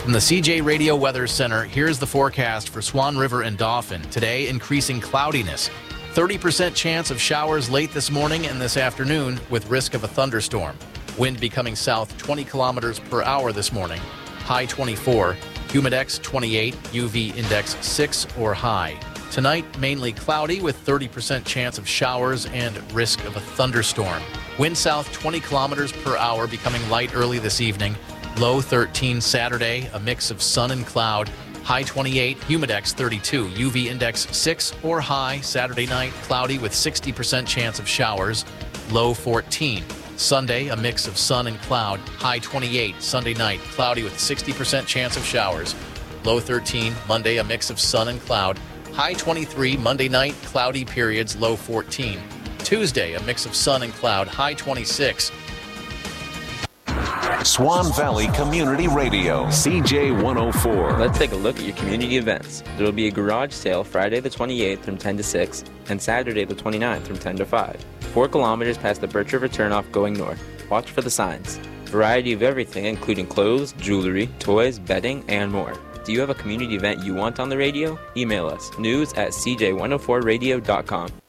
From the CJ Radio Weather Center, here's the forecast for Swan River and Dauphin. Today, increasing cloudiness. 30% chance of showers late this morning and this afternoon with risk of a thunderstorm. Wind becoming south 20 kilometers per hour this morning. High 24. Humidex 28. UV index 6 or high. Tonight, mainly cloudy with 30% chance of showers and risk of a thunderstorm. Wind south 20 kilometers per hour becoming light early this evening. Low 13 Saturday, a mix of sun and cloud. High 28, Humidex 32, UV index 6 or high. Saturday night, cloudy with 60% chance of showers. Low 14. Sunday, a mix of sun and cloud. High 28, Sunday night, cloudy with 60% chance of showers. Low 13. Monday, a mix of sun and cloud. High 23, Monday night, cloudy periods. Low 14. Tuesday, a mix of sun and cloud. High 26. Swan Valley Community Radio, CJ 104. Let's take a look at your community events. There will be a garage sale Friday the 28th from 10 to 6 and Saturday the 29th from 10 to 5. 4 kilometers past the Birch River turnoff going north. Watch for the signs. Variety of everything including clothes, jewelry, toys, bedding, and more. Do you have a community event you want on the radio? Email us, news@cj104radio.com.